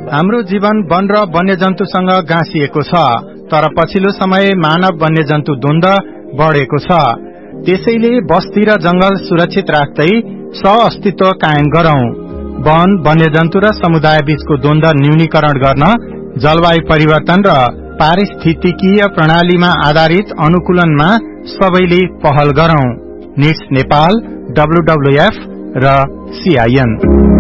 हाम्रो जीवन वन र वन्यजन्तुसँग गाँसिएको छ, तर पछिल्लो समय मानव वन्यजन्तु द्वन्द्व बढेको छ। त्यसैले बस्ती र जंगल सुरक्षित राख्दै सह-अस्तित्व कायम गरौं। वन, वन्यजन्तु र समुदाय बीचको द्वन्द्व न्यूनीकरण गर्न जलवायु परिवर्तन र पारिस्थितिकीय प्रणालीमा आधारित अनुकूलनमा सबैले पहल गरौं। निट्स नेपाल, WWF र CIN।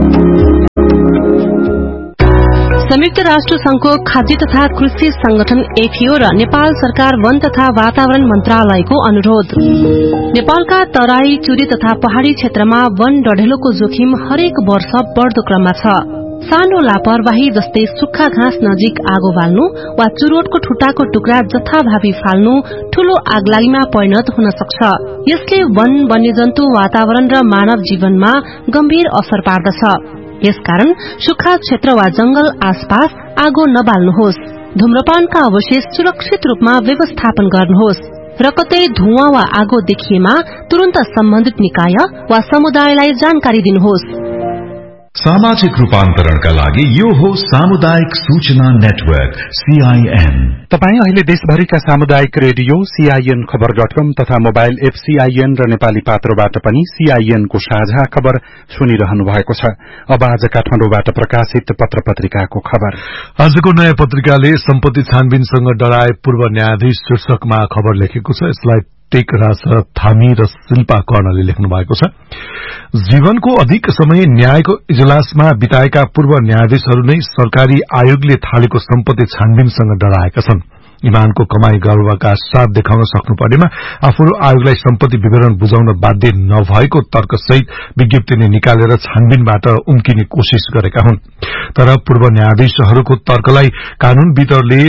संयुक्त राष्ट्र संघको खाद्य तथा कृषि संगठन FAO र नेपाल सरकार वन तथा वातावरण मन्त्रालयको अनुरोध। नेपालका तराई, चुरी तथा पहाड़ी क्षेत्रमा वन डढेलोको जोखिम हरेक वर्ष बढ़दो क्रममा छ। सानो लापरवाही जस्तै सुक्खा घाँस नजिक आगो बाल्नु वा चुरोटको ठुटाको टुक्रा जथाभावी फाल्नु ठूलो आगलागीमा परिणत हुन सक्छ। यसले वन, वन्यजन्तु, वातावरण र मानव जीवनमा गम्भीर असर पार्दछ। यसकारण सुक्खा क्षेत्र वा जंगल आसपास आगो नबाल्नुहोस्। धूम्रपानका अवशेष सुरक्षित रूपमा व्यवस्थापन गर्नुहोस् र कतै धुवाँ वा आगो देखिएमा तुरन्त सम्बन्धित निकाय वा समुदायलाई जानकारी दिनुहोस्। सामाजिक रूपान्तरणका लागि यो हो सामुदायिक सूचना नेटवर्क CIN। तपाई अहिले देशभरिका सामुदायिक रेडियो CIN खबर.com तथा मोबाइल एप CIN र नेपाली पात्रोबाट पनि CIN को साझा खबर सुनिरहनु भएको छ। अब आज काठमाडौँबाट प्रकाशित पत्र पत्रिकाको खबर। आजको नयाँ पत्रिकाले सम्पत्ति छानबिनसँग डराए पूर्व न्यायाधीश शीर्षकमा खबर लेखेको छ। यसलाई टेकराज थामी र शिल्पा कर्णले लेख्नु भएको छ। जीवनको अधिक समय न्यायको इजलासमा बिताएका पूर्व न्यायाधीशहरू नै सरकारी आयोगले थालेको सम्पत्ति छानबिनसँग डराएका छन्। इमानको कमाई गर्वका साथ देखाउन सक्नुपर्नेमा आफूहरू आयोगलाई सम्पत्ति विवरण बुझाउन बाध्य नभएको तर्कसहित विज्ञप्ति नै निकालेर छानबिनबाट उम्किने कोशिश गरेका हुन्। तर पूर्व न्यायाधीशहरूको तर्कलाई कानूनविदहरूले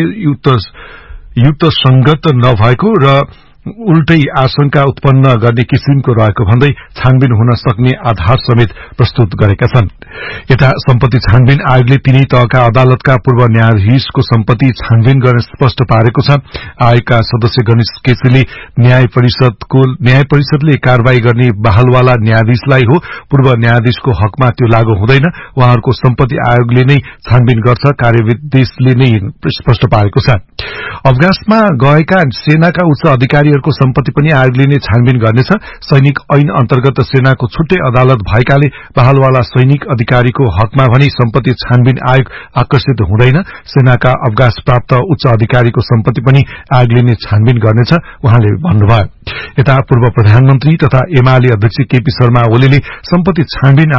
युक्तसंगत नभएको र उल्टै आशंका उत्पन्न गर्ने किसिमको रहेको भन्दै छानबिन हुन सक्ने आधार समेत प्रस्तुत गरेका छन्। यता सम्पत्ति छानबिन आयोगले तीनै तहका अदालतका पूर्व न्यायाधीशको सम्पत्ति छानबिन गर्ने स्पष्ट पारेको छ। आयोगका सदस्य गणेश केसीले न्याय परिषदले कारवाही गर्ने बहालवाला न्यायाधीशलाई हो, पूर्व न्यायाधीशको हकमा त्यो लागू हुँदैन। उहाँहरूको सम्पत्ति आयोगले नै छानबिन गर्छ, कार्यविदेशले नै स्पष्ट पारेको छ। अवकाशमा गएका सेनाका उच्च अधिकारीहरूको सम्पत्ति पनि आयोगले नै छानबिन गर्नेछ। सैनिक ऐन अन्तर्गत सेनाको छुट्टै अदालत भएकाले बहालवाला सैनिक अधिकारीको हकमा भने सम्पत्ति छानबिन आयोग आकर्षित हुँदैन। सेनाका अवकाश प्राप्त उच्च अधिकारीको सम्पत्ति पनि आयोगले नै छानबिन गर्नेछ, उहाँले भन्नुभयो। यता पूर्व प्रधानमन्त्री तथा एमाले अध्यक्ष केपी शर्मा ओलीले सम्पत्ति छानबिन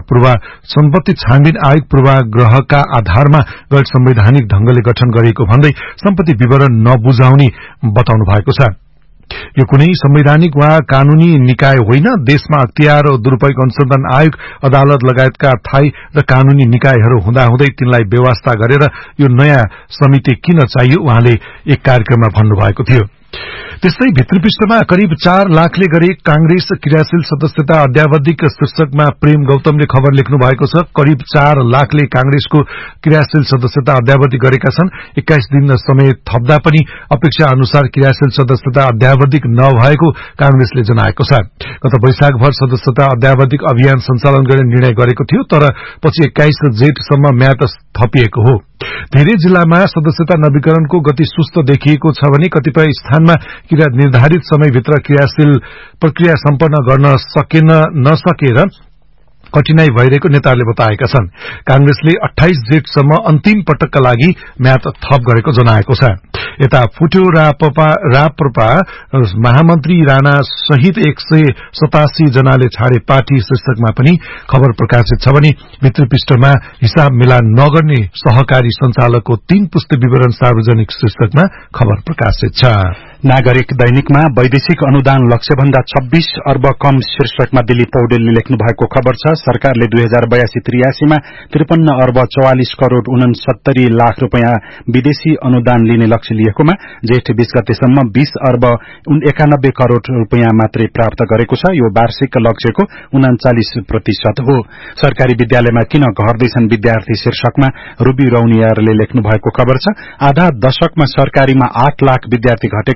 आयोग पूर्वाग्रहका आधारमा गैर संवैधानिक ढंगले गठन गरिएको भन्दै सम्पत्ति विवरण नबुझाउने बताउनु भएको छ। यो कुनै संवैधानिक वा कानूनी निकाय होइन। देशमा अख्तियार र दुरूपयोग अनुसन्धान आयोग, अदालत लगायतका थायी र कानूनी निकायहरू हुँदाहुँदै तिनलाई व्यवस्था गरेर यो नयाँ समिति किन चाहियो, उहाँले एक कार्यक्रममा भन्नुभएको थियो। त्यस्तै भित्री पृष्ठमा करिब 4 लाखले गरे कांग्रेस क्रियाशील सदस्यता अध्यावधिक शीर्षकमा प्रेम गौतमले खबर लेख्नु भएको छ। करिब 4 लाखले कांग्रेसको क्रियाशील सदस्यता अध्यावधि गरेका छन्। 21 दिन समय थप्दा पनि अपेक्षा अनुसार क्रियाशील सदस्यता अध्यावधिक नभएको कांग्रेसले जनाएको छ। गत वैशाखभर सदस्यता अध्यावधिक अभियान सञ्चालन गर्ने निर्णय गरेको थियो, तर पछि 21 जेठसम्म म्याद थपिएको हो। धेरै जिल्लामा सदस्यता नवीकरणको गति सुस्त देखिएको छ भने कतिपय स्थानमा निर्धारित समयभित्र क्रियाशील प्रक्रिया सम्पन्न गर्न नसकेर कठिनाई भइरहेको नेताहरूले बताएका छन्। कांग्रेसले 28 जेठसम्म अन्तिम पटकका लागि म्याद थप गरेको जनाएको छ। यता फुट्यो राप्रपा महामन्त्री राणा सहित 187 जनाले छाडे पार्टी शीर्षकमा पनि खबर प्रकाशित छ भने भित्री पृष्ठमा हिसाब मिलान नगर्ने सहकारी संचालकको 3 पुस्ते विवरण सार्वजनिक शीर्षकमा खबर प्रकाशित छ। नागरिक दैनिकमा वैदेशिक अनुदान लक्ष्यभन्दा 26 अर्ब कम शीर्षकमा दिलीप पौडेलले लेख्नु भएको खबर छ। सरकारले 2082-83 मा 53 अर्ब 44 करोड़ 69 लाख रुपैयाँ विदेशी अनुदान लिने लक्ष्य लिएकोमा जेठ 20 गतेसम्म 20 अर्ब 91 करोड़ रुपैयाँ मात्रै प्राप्त गरेको छ। यो वार्षिक लक्ष्यको 39% हो। सरकारी विद्यालयमा किन घट्दैछन् विद्यार्थी शीर्षकमा रूबी रौनियारले लेख्नु भएको खबर छ। आधा दशकमा सरकारीमा 8 लाख विद्यार्थी घटेका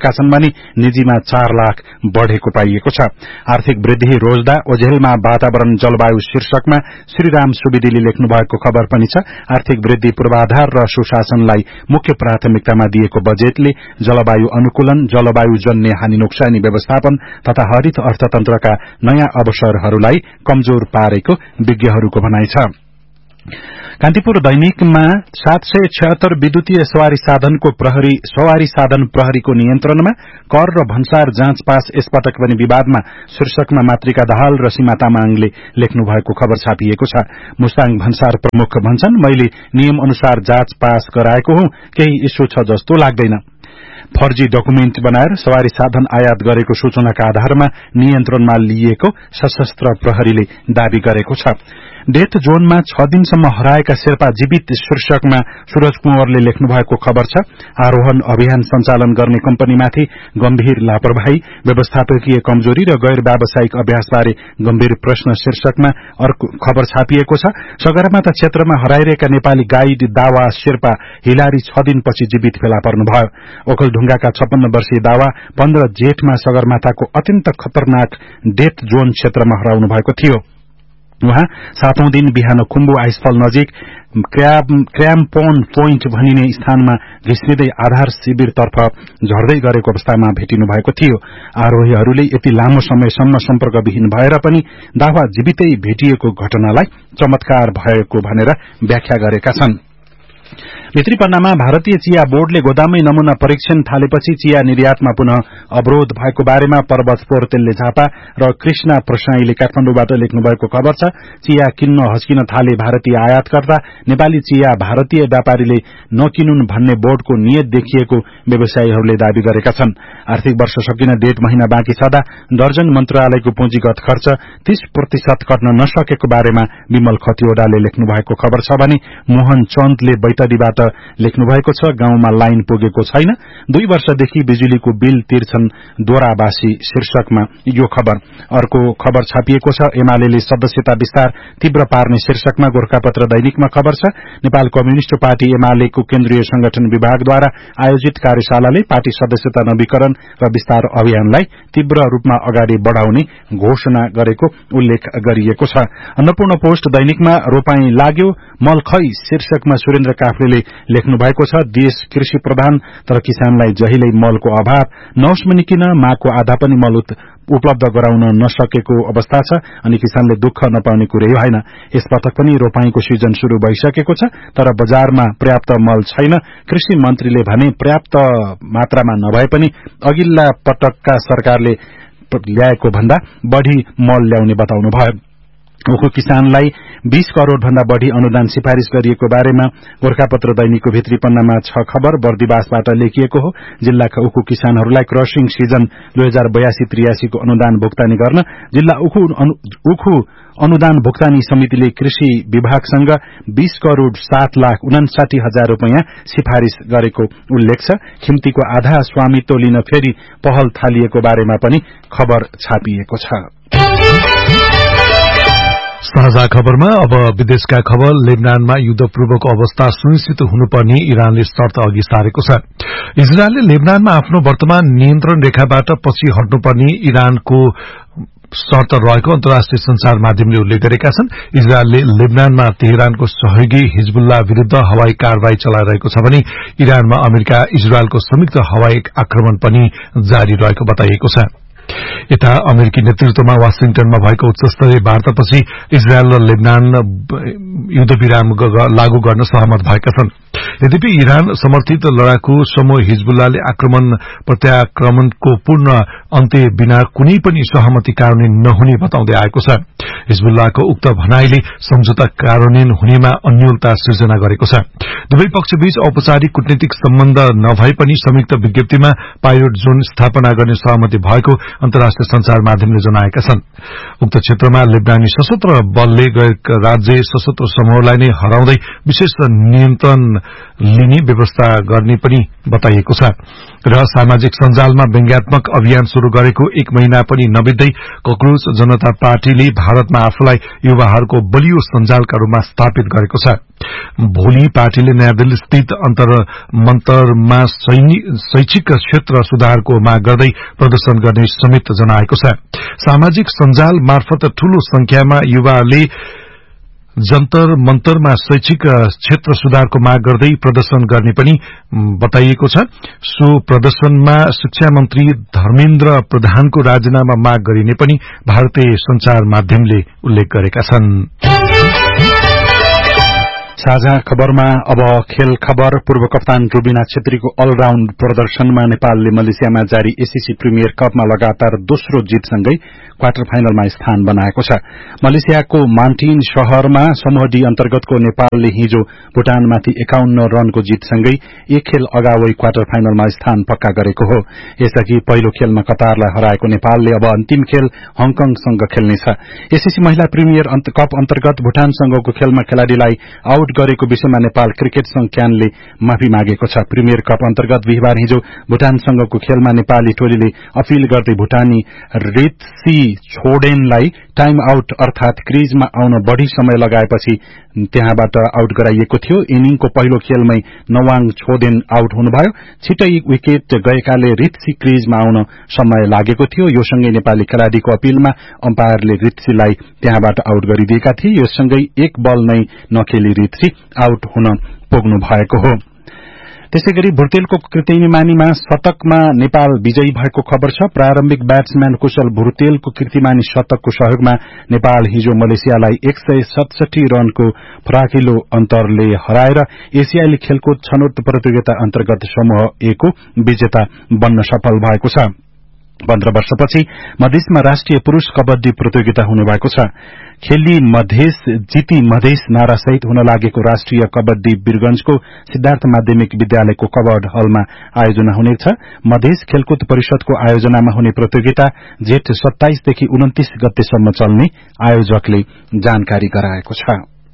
गरेका छन् भने निजीमा 4 लाख बढ़ेको पाइएको छ। आर्थिक वृद्धि रोज्दा ओझेलमा वातावरण जलवायु शीर्षकमा श्रीराम सुवेदीले लेख्नु भएको खबर पनि छ। आर्थिक वृद्धि पूर्वाधार र सुशासनलाई मुख्य प्राथमिकतामा दिएको बजेटले जलवायु अनुकूलन, जलवायु जन्य हानि नोक्सानी व्यवस्थापन तथा हरित अर्थतन्त्रका नयाँ अवसरहरूलाई कमजोर पारेको विज्ञहरूको भनाइ छ। कान्तिपुर दैनिकमा 776 विद्युतीय सवारी साधन प्रहरीको नियन्त्रणमा, कर र भन्सार जाँच पास यसपटक पनि विवादमा शीर्षकमा मातृका दाहाल र सीमा तामाङले लेख्नु भएको खबर छापिएको छ। मुस्ताङ भन्सार प्रमुख भन्छन्, मैले नियम अनुसार जाँच पास गराएको हुँ, केही इस्यु छ जस्तो लाग्दैन। फर्जी डकुमेन्ट बनाएर सवारी साधन आयात गरेको सूचनाका आधारमा नियन्त्रणमा लिएको सशस्त्र प्रहरीले दावी गरेको छ। डेथ जोनमा 6 दिनसम्म हराएका शेर्पा जीवित शीर्षकमा सूरज कुँवरले लेख्नु भएको खबर छ। आरोहण अभियान सञ्चालन गर्ने कम्पनीमाथि गम्भीर लापरवाही, व्यवस्थापकीय कमजोरी र गैर व्यावसायिक अभ्यासबारे गम्भीर प्रश्न शीर्षकमा अर्को खबर छापिएको छ। सगरमाथा क्षेत्रमा हराइरहेका नेपाली गाइड दावा शेर्पा हिलारी 6 दिनपछि जीवित फेला पर्नुभयो। ओखलढुङ्गाका 56 वर्षीय दावा 15 जेठमा सगरमाथाको अत्यन्त खतरनाक डेथ जोन क्षेत्रमा हराउनु भएको थियो। उहाँ 7औं दिन बिहान खुम्बु आइसफल नजिक क्र्याम्पोन पोइन्ट भनिने स्थानमा घिस्रिँदै आधार शिविरतर्फ झर्दै गरेको अवस्थामा भेटिनु भएको थियो। आरोहीहरूले यति लामो समयसम्म सम्पर्कविहीन भएर पनि दावा जीवितै भेटिएको घटनालाई चमत्कार भएको भनेर व्याख्या गरेका छन्। भित्री पन्नामा भारतीय चिया बोर्डले गोदाममै नमूना परीक्षण थालेपछि चिया निर्यातमा पुनः अवरोध भएको बारेमा पर्वत पोर्तेलले झापा र कृष्णा प्रसाईले काठमाडौँबाट लेख्नु भएको खबर छ। चिया किन्न हस्किन थाले भारतीय आयातकर्ता, नेपाली चिया भारतीय व्यापारीले नकिनुन् भन्ने बोर्डको नियत देखिएको व्यवसायीहरूले दावी गरेका छन्। आर्थिक वर्ष सकिन 1.5 महिना बाँकी छँदा दर्जन मन्त्रालयको पुँजीगत खर्च 30% कट्न नसकेको बारेमा विमल खतिवड़ाले लेख्नु भएको खबर छ भने मोहन चन्दले बैतडीबाट लेख्नु भएको छ, गाउँमा लाइन पुगेको छैन, 2 वर्षदेखि बिजुलीको बिल तिर्छन् दोरावासी शीर्षकमा यो खबर। अर्को खबर छापिएको छ, एमालेले सदस्यता विस्तार तीव्र पार्ने शीर्षकमा गोरखापत्र दैनिकमा खबर छ। नेपाल कम्युनिष्ट पार्टी एमालेको केन्द्रीय संगठन विभागद्वारा आयोजित कार्यशालाले पार्टी सदस्यता नवीकरण र विस्तार अभियानलाई तीव्र रूपमा अगाडि बढ़ाउने घोषणा गरेको उल्लेख गरिएको छ। अन्नपूर्ण पोस्ट दैनिकमा रोपाई लाग्यो मल खै शीर्षकमा सुरेन्द्र काफ्लेले लेख्नु भएको छ। देश कृषि प्रधान तर किसानलाई जहिल्यै मलको अभाव, नहोस् किन माको आधा पनि मल उपलब्ध गराउन नसकेको अवस्था छ अनि किसानले दुःख नपाउने कुरै होइन। यसपटक पनि रोपाईको सिजन शुरू भइसकेको छ तर बजारमा पर्याप्त मल छैन। कृषि मन्त्रीले भने पर्याप्त मात्रामा नभए पनि अघिल्ला पटकका सरकारले ल्याएको भन्दा बढ़ी मल ल्याउने बताउनुभयो। उखु किसानलाई 20 करोड़ भन्दा बढ़ी अनुदान सिफारिश गरिएको बारेमा गोरखापत्र दैनिकको भित्री पन्नामा 6 खबर बर्दिवासबाट लेखिएको हो। जिल्लाका उखु किसानहरूलाई क्रसिङ सिजन 2082-83 को अनुदान भुक्तानी गर्न जिल्ला उखु अनुदान भुक्तानी समितिले कृषि विभागसँग 20 करोड़ 7,59,हजार रुपैयाँ सिफारिश गरेको उल्लेख छ। खिम्तीको आधा स्वामित्व लिन फेरि पहल थालिएको बारेमा पनि खबर छापिएको छ। साझा खबरमा अब विदेशका खबर। लेबनानमा युद्धपूर्वको अवस्था सुनिश्चित हुनुपर्ने इरानले शर्त अघि सारेको छ। इजरायलले लेबनानमा आफ्नो वर्तमान नियन्त्रण रेखाबाट पछि हट्नुपर्ने इरानको शर्त रहेको अन्तर्राष्ट्रिय संचार माध्यमले उल्लेख गरेका छन्। इजरायलले लेबनानमा तेहरानको सहयोगी हिजबुल्ला विरूद्ध हवाई कारवाही चलाइरहेको छ भने इरानमा अमेरिका इजरायलको संयुक्त हवाई आक्रमण पनि जारी रहेको बताइएको छ। यता अमेरिकी नेतृत्वमा वाशिंगटनमा भएको उच्चस्तरीय वार्तापछि इजरायल र लेबनान युद्धविराम लागू गर्न सहमत भएका छन्। यद्यपि इरान समर्थित लडाकु समूह हिजबुल्लाले प्रत्याक्रमणको पूर्ण अन्त्य बिना कुनै पनि सहमति कार्यान्वयन नहुने बताउँदै आएको छ। हिजबुल्लाको उक्त भनाईले सम्झौता कार्यान्वयन हुनेमा अन्योलता सृजना गरेको छ। दुवै पक्षबीच औपचारिक कूटनीतिक सम्बन्ध नभए पनि संयुक्त विज्ञप्तिमा पाइलट जोन स्थापना गर्ने सहमति भएको अन्तर्राष्ट्रिय संचार माध्यमले जनाएका छन्। उक्त क्षेत्रमा लेबनानी सशस्त्र बलले गैर राज्य सशस्त्र समूहलाई नै हराउँदै विशेष नियन्त्रण लिने व्यवस्था गर्ने पनि बताइएको छ र सामाजिक सञ्जालमा व्यङ्ग्यात्मक अभियान शुरू गरेको 1 महिना पनि नबित्दै कक्रोच जनता पार्टीले भारतमा आफूलाई युवाहरूको बलियो सञ्जालका रूपमा स्थापित गरेको छ। भोलि पार्टीले नयाँ दिल्ली स्थित अन्तर मन्तरमा शैक्षिक क्षेत्र सुधारको माग गर्दै प्रदर्शन गर्ने समेत जनाएको छ। सामाजिक सञ्जाल मार्फत ठूलो संख्यामा युवाले जन्तर मन्तरमा शैक्षिक क्षेत्र सुधारको माग गर्दै प्रदर्शन गर्ने पनि बताइएको छ। सो प्रदर्शनमा शिक्षा मन्त्री धर्मेन्द्र प्रधानको राजीनामा माग गरिने पनि भारतीय संचार माध्यमले उल्लेख गरेका छन्। साझा खबरमा अब खेल खबर। पूर्व कप्तान रुबिना छेत्रीको अलराउण्ड प्रदर्शनमा नेपालले मलेसियामा जारी एसीसी प्रिमियर कपमा लगातार दोस्रो जितसँगै क्वार्टर फाइनलमा स्थान बनाएको छ। मलेसियाको मान्टिन शहरमा समूह डी अन्तर्गतको नेपालले हिजो भुटानमाथि 51 रनको जितसँगै एक खेल अगावै क्वार्टर फाइनलमा स्थान पक्का गरेको हो। यसअघि पहिलो खेलमा कतारलाई हराएको नेपालले अब अन्तिम खेल हङकङसँग खेल्नेछ। एसीसी महिला प्रिमियर कप अन्तर्गत भुटानसँगको खेलमा खेलाड़ीलाई आउट गरेको विषयमा नेपाल क्रिकेट संघ क्यानले माफी मागेको छ। प्रिमियर कप अन्तर्गत बिहीबार हिजो भुटानसँगको खेलमा नेपाली टोलीले अपील गर्दै भुटानी रितसी छोडेनलाई टाइम आउट अर्थात क्रिजमा आउन बढ़ी समय लगाएपछि त्यहाँबाट आउट गराइएको थियो। इनिङको पहिलो खेलमै नवाङ छोडेन आउट हुनुभयो। छिटै विकेट गएकाले रितसी क्रिजमा आउन समय लागेको थियो। यो सँगै नेपाली खेलाड़ीको अपीलमा अम्पायरले रितसीलाई त्यहाँबाट आउट गरिदिएका थिए। यो सँगै एक बल नै नखेली रितसी आउट हुन पुग्नु भएको हो। त्यसैगरी भुर्तेलको कीर्तिमानीमा शतकमा नेपाल विजयी भएको खबर छ। प्रारम्भिक ब्याट्सम्यान कुशल भुर्तेलको कीर्तिमानी शतकको सहयोगमा नेपाल हिजो मलेसियालाई 167 रनको फराकिलो अन्तरले हराएर एसियाली खेलकुद छनौट प्रतियोगिता अन्तर्गत समूह ए को विजेता बन्न सफल भएको छ। 15 वर्षपछि मधेसमा राष्ट्रिय पुरूष कबड्डी प्रतियोगिता हुने भएको छ। खेली मधेस जिती मधेस नारासहित हुन लागेको राष्ट्रिय कबड्डी वीरगंजको सिद्धार्थ माध्यमिक विद्यालयको कबड हलमा आयोजना हुनेछ। मधेस खेलकुद परिषदको आयोजनामा हुने प्रतियोगिता जेठ 27 देखि 29 गतेसम्म चल्ने आयोजकले जानकारी गराएको छ।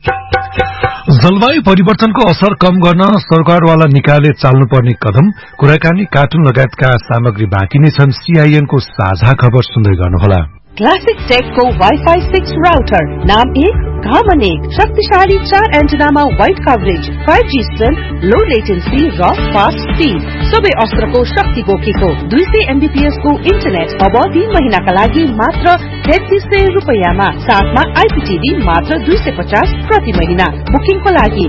जलवायु परिवर्तनको असर कम गर्न सरकारवाला निकायले चाल्नुपर्ने कदम, कुराकानी, कार्टुन लगायतका सामग्री बाँकी नै छन्। सीआईएन को साझा खबर सुन्दै गर्नुहोला। क्लासिक टेकको वाइफाई 6 राउटर, नाम 1 घाम 1, शक्तिशाली 4 एन्टेनामा वाइड कभरेज, 5G स्ट्रेन्थ, लो लेटेन्सी र फास्ट स्पिड, सबै अस्त्रको शक्ति बोकेको 200 MBPS को इन्टरनेट अब 3 महिनाका लागि मात्र 3300 रुपैयाँमा, साथमा आइपीटीभी मात्र 250 प्रति महिना। बुकिङको लागि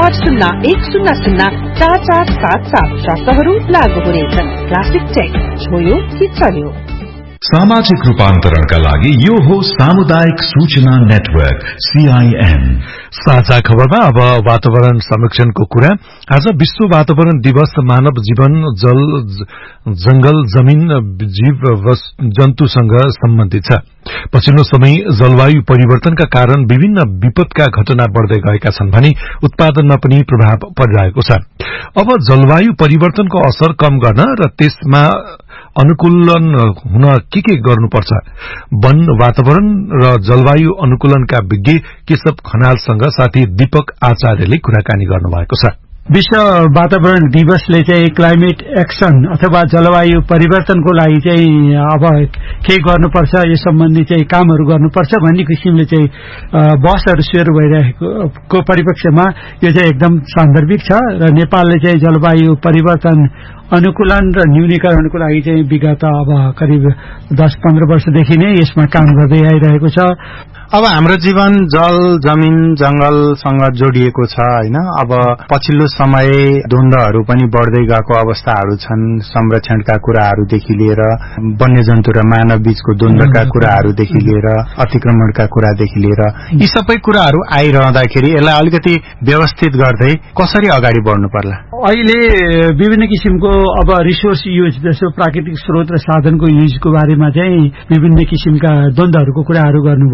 9801004477, शर्तहरू लागू हुनेछन्। क्लासिक टेक, छोयो कि चल्यो। सामाजिक रूपान्तरणका लागि यो हो सामुदायिक सूचना नेटवर्क सीआईएन। साझा खबरमा अब वातावरण संरक्षणको कुरा। आज विश्व वातावरण दिवस मानव जीवन, जल, जंगल, जमीन, जीव जन्तुसँग सम्बन्धित छ। पछिल्लो समय जलवायु परिवर्तनका कारण विभिन्न विपदका घटना बढ़दै गएका छन् भने उत्पादनमा पनि प्रभाव परिरहेको छ। अब जलवायु परिवर्तनको असर कम गर्न र त्यसमा अनुकूलन हुन के गर्नुपर्छ? वन, वातावरण र जलवायु अनुकूलनका विज्ञ केशव खनालसँग साथी दीपक आचार्यले कुराकानी गर्नुभएको छ। विश्व वातावरण दिवसले चाहिँ क्लाइमेट एक्सन अथवा जलवायु परिवर्तनको लागि चाहिँ अब के गर्नुपर्छ, यस सम्बन्धी चाहिँ कामहरू गर्नुपर्छ भन्ने किसिमले चाहिँ बहसहरू सुरु भइरहेको परिप्रेक्ष्यमा यो चाहिँ एकदम सान्दर्भिक छ र नेपालले चाहिँ जलवायु परिवर्तन अनुकूलन र न्यूनीकरणको लागि चाहिँ विगत अब करिब 10-15 वर्षदेखि नै यसमा काम गर्दै आइरहेको छ। अब हाम्रो जीवन जल, जमीन, जंगलसँग जोडिएको छ हैन। अब पछिल्लो समय द्वन्द्वहरू पनि बढ़दै गएको अवस्थाहरू छन्। संरक्षणका कुराहरूदेखि लिएर वन्यजन्तु र मानव बीचको द्वन्द्वका कुराहरूदेखि लिएर अतिक्रमणका कुरादेखि लिएर यी सबै कुराहरू आइरहँदाखेरि यसलाई अलिकति व्यवस्थित गर्दै कसरी अगाडि बढ्नु पर्ला? अहिले विभिन्न किसिमको अब रिसोर्स युज, जस्तो प्राकृतिक स्रोत र साधनको युजको बारेमा चाहिँ विभिन्न किसिमका द्वन्द्वहरूको कुराहरू गर्नुभयो। यो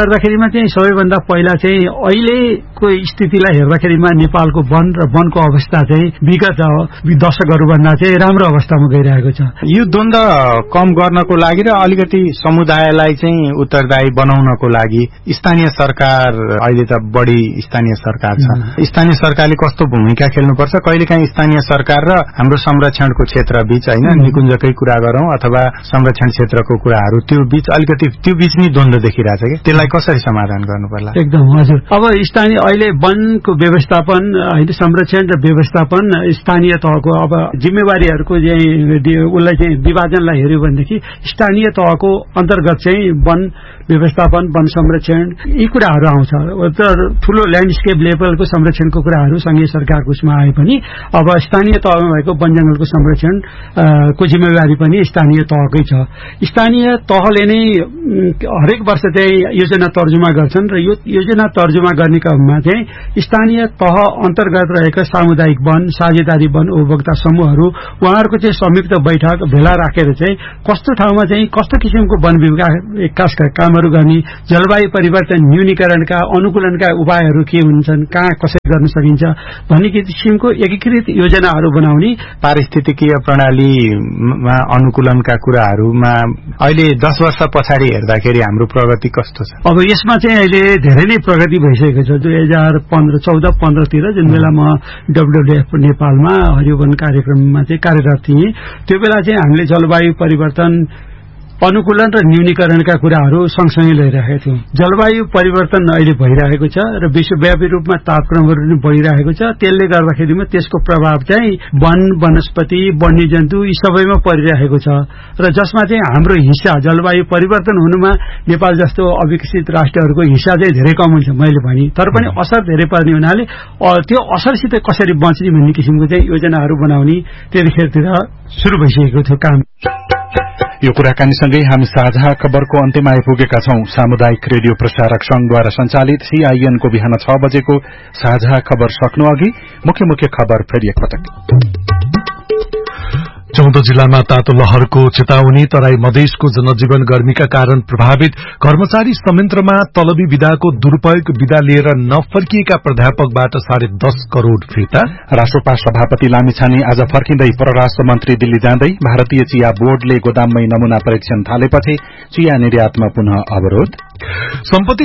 गर्दाखेरिमा चाहिँ सबैभन्दा पहिला चाहिँ अहिलेको स्थितिलाई हेर्दाखेरिमा नेपालको वन र वनको अवस्था चाहिँ विगत दशकहरूभन्दा चाहिँ राम्रो अवस्थामा गइरहेको छ। यो द्वन्द कम गर्नको लागि र अलिकति समुदायलाई चाहिँ उत्तरदायी बनाउनको लागि स्थानीय सरकार अहिले त बढी स्थानीय सरकार छ, स्थानीय सरकारले कस्तो भूमिका खेल्नुपर्छ? कहिलेकाहीँ स्थानीय सरकार र हाम्रो संरक्षणको क्षेत्र बीच हैन निकुञ्जकै कुरा गरौं अथवा संरक्षण क्षेत्रको कुराहरू त्यो बीच अलिकति त्यो बीच नै द्वन्द देखिरहेछ कि त्यसलाई कसरी समाधान गर्नु पर्ला? एकदम हजुर। अब स्थानीय अहिले वनको व्यवस्थापन होइन संरक्षण र व्यवस्थापन स्थानीय तहको अब जिम्मेवारीहरूको उसलाई चाहिँ विभाजनलाई हेर्यो भनेदेखि स्थानीय तहको अन्तर्गत चाहिँ वन व्यवस्थापन वन संरक्षण यी कुराहरू आउँछ। ठूलो ल्यान्डस्केप लेभलको संरक्षणको कुराहरू संघीय सरकारको उसमा आए पनि अब स्थानीय तहमा भएको वन जंगलको संरक्षण को जिम्मेवारी पनि स्थानीय तहकै छ। स्थानीय तहले नै हरेक वर्ष चाहिँ योजना तर्जुमा गर्छन् र यो योजना तर्जुमा गर्ने क्रममा चाहिँ स्थानीय तह अन्तर्गत रहेका सामुदायिक वन साझेदारी वन उपभोक्ता समूहहरू उहाँहरूको चाहिँ संयुक्त बैठक भेला राखेर चाहिँ कस्तो ठाउँमा चाहिँ कस्तो किसिमको वन विकासका कामहरू गर्ने, जलवायु परिवर्तन न्यूनीकरणका अनुकूलनका उपायहरू के हुन्छन्, कहाँ कसरी गर्न सकिन्छ भन्ने किसिमको एकीकृत योजनाहरू बनाउने, पारिस्थितिकीय प्रणालीमा अनुकूलनका कुराहरूमा अहिले 10 वर्ष पछाडि हेर्दाखेरि हाम्रो प्रगति कस्तो छ? अब यसमा चाहिँ अहिले धेरै नै प्रगति भइसकेको छ। 2014-15 तिर जुन बेला म WWF नेपालमा हरियो वन कार्यक्रममा चाहिँ कार्यरत थिएँ त्यो बेला चाहिँ हामीले जलवायु परिवर्तन अनुकूलन र न्यूनीकरणका कुराहरू सँगसँगै लैरहेका थियौं। जलवायु परिवर्तन अहिले भइरहेको छ र विश्वव्यापी रूपमा तापक्रमहरू पनि बढिरहेको छ। त्यसले गर्दाखेरिमा त्यसको प्रभाव चाहिँ वन वनस्पति वन्यजन्तु यी सबैमा परिरहेको छ र जसमा चाहिँ हाम्रो हिस्सा जलवायु परिवर्तन हुनुमा नेपाल जस्तो अविकसित राष्ट्रहरूको हिस्सा चाहिँ धेरै कम हुन्छ मैले भने, तर पनि असर धेरै पर्ने हुनाले त्यो असरसित कसरी बच्ने भन्ने किसिमको चाहिँ योजनाहरू बनाउने त्यतिखेरतिर सुरु भइसकेको थियो काम। यो कुराकानीसँगै हामी साझा खबरको अन्त्यमा आइपुगेका छौं। सामुदायिक रेडियो प्रसारक संघद्वारा सञ्चालित CIN को बिहान 6 बजेको साझा खबर सक्नु अघि मुख्य खबर फेरि एकपटक। 14 जिल्लामा तातो लहरको चेतावनी। तराई मधेसको जनजीवन गर्मीका कारण प्रभावित। कर्मचारी संयन्त्रमा तलबी विधाको दुरूपयोग। विधा लिएर नफर्किएका प्राध्यापकबाट 10.5 करोड़ फिर्ता। राष्ट्रपा सभापति लामिछाने आज फर्किँदै परराष्ट्र मन्त्री दिल्ली जाँदै। भारतीय चिया बोर्डले गोदाममै नमूना परीक्षण थालेपछि चिया निर्यातमा पुनः अवरोध। सम्पत्ति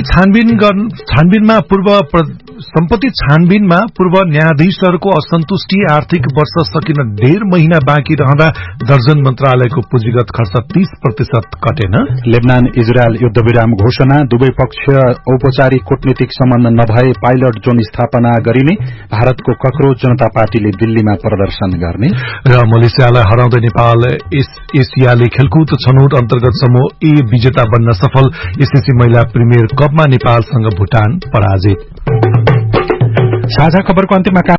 छानबिनमा पूर्व न्यायाधीशहरूको असन्तुष्टि। आर्थिक वर्ष सकिन 1.5 महिना बाँकी रहँदा दर्जन मन्त्रालयको पुँजीगत खर्च 30% कटेन। लेबनान इजरायल युद्धविराम घोषणा। दुवै पक्ष औपचारिक कूटनीतिक सम्बन्ध नभए पाइलट जोन स्थापना गरिने। भारतको कक्रोच जनता पार्टीले दिल्लीमा प्रदर्शन गर्ने। र मलेसियालाई हराउँदै नेपाल एसियाली खेलकुद छनौट अन्तर्गत समूह ए विजेता बन्न सफल। एसएससी महिला प्रिमियर कपमा नेपालसँग भुटान पराजित। साझा खबरको अन्त्यमा